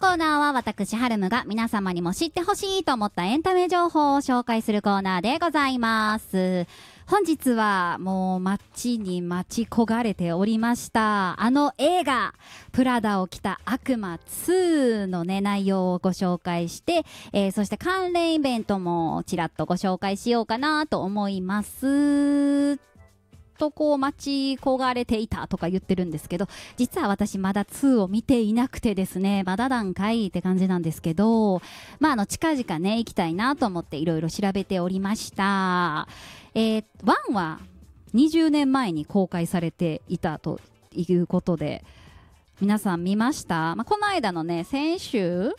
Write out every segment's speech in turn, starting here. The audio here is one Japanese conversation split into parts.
コーナーは私ハルムが皆様にも知ってほしいと思ったエンタメ情報を紹介するコーナーでございます。本日はもう待ちに待ち焦がれておりましたあの映画プラダを着た悪魔2のね内容をご紹介して、そして関連イベントもちらっとご紹介しようかなと思います。とこう待ち焦がれていたとか言ってるんですけど、実は私まだ2を見ていなくてですね、まだ段階って感じなんですけど、近々ね行きたいなと思っていろいろ調べておりました。1は20年前に公開されていたということで、皆さん見ました？この間のね、先々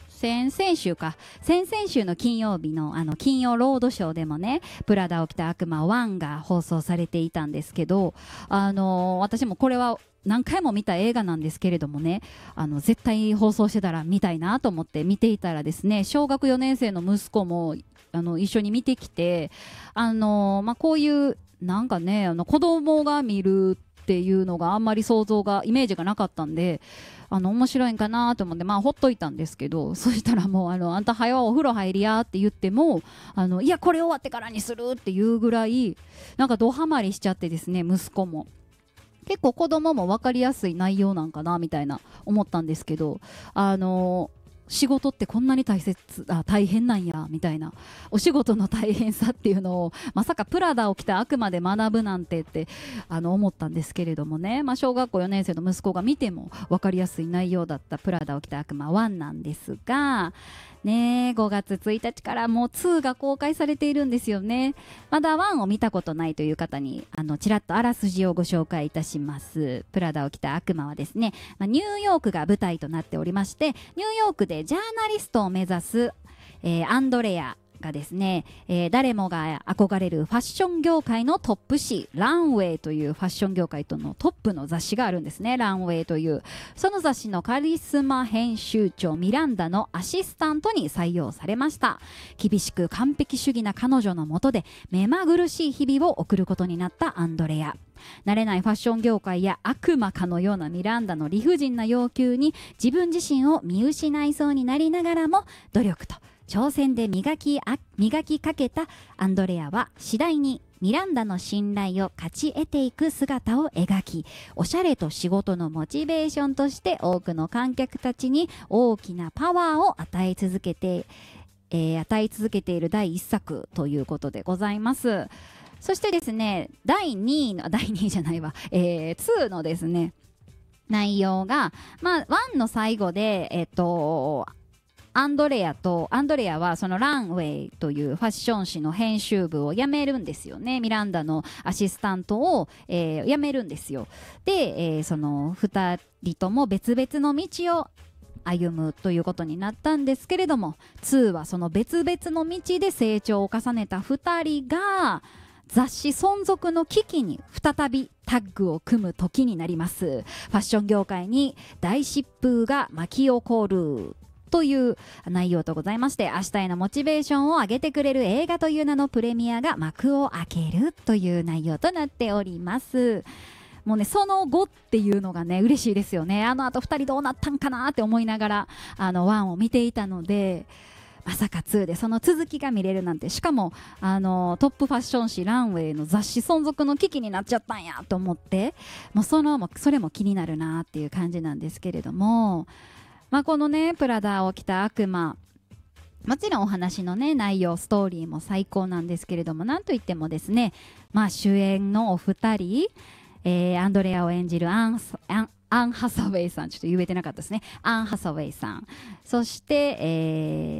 週の金曜日の金曜ロードショーでもね、プラダを着た悪魔1が放送されていたんですけど、私もこれは何回も見た映画なんですけれどもね、絶対放送してたら見たいなと思って見ていたらですね、小学4年生の息子も一緒に見てきて、こういうなんかね、子供が見るっていうのがあんまりイメージがなかったんで、面白いんかなと思ってほっといたんですけど、そしたらもうあんた早うお風呂入りやって言ってもいやこれ終わってからにするっていうぐらいなんかドハマりしちゃってですね、息子も結構子供も分かりやすい内容なんかなみたいな思ったんですけど、仕事ってこんなに大変なんやみたいな、お仕事の大変さっていうのをまさかプラダを着た悪魔で学ぶなんてって思ったんですけれどもね、小学校4年生の息子が見ても分かりやすい内容だったプラダを着た悪魔1なんですがね、5月1日からもう2が公開されているんですよね。まだ1を見たことないという方にちらっとあらすじをご紹介いたします。プラダを着た悪魔はですね、ニューヨークが舞台となっておりまして、ニューヨークでジャーナリストを目指す、アンドレアがですね、誰もが憧れるファッション業界のトップ誌ランウェイというファッション業界とのトップの雑誌があるんですね。ランウェイというその雑誌のカリスマ編集長ミランダのアシスタントに採用されました。厳しく完璧主義な彼女の下で目まぐるしい日々を送ることになったアンドレア。慣れないファッション業界や悪魔かのようなミランダの理不尽な要求に自分自身を見失いそうになりながらも、努力と挑戦で磨きかけたアンドレアは次第にミランダの信頼を勝ち得ていく姿を描き、おしゃれと仕事のモチベーションとして多くの観客たちに大きなパワーを与え続けている第1作ということでございます。そしてですね、2のですね内容が、1の最後でアンドレアはそのランウェイというファッション誌の編集部を辞めるんですよね。ミランダのアシスタントを、辞めるんですよ。で、その2人とも別々の道を歩むということになったんですけれども、2はその別々の道で成長を重ねた2人が雑誌存続の危機に再びタッグを組む時になります。ファッション業界に大疾風が巻き起こるという内容とございまして、明日へのモチベーションを上げてくれる映画という名のプレミアが幕を開けるという内容となっております。もうね、その後っていうのがね嬉しいですよね。あと2人どうなったんかなって思いながら1を見ていたので、まさか2でその続きが見れるなんて、しかもトップファッション誌ランウェイの雑誌存続の危機になっちゃったんやと思って、それも気になるなっていう感じなんですけれども、このねプラダを着た悪魔、もちろんお話のね内容ストーリーも最高なんですけれども、なんといってもですね、主演のお二人、アンドレアを演じるアン・ハサウェイさん、ちょっと言えてなかったですね。アン・ハサウェイさん、そして、